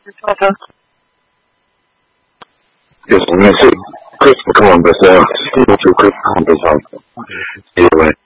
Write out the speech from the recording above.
Yes, I'm going to say Christopher Columbus. Christopher Columbus. Anyway.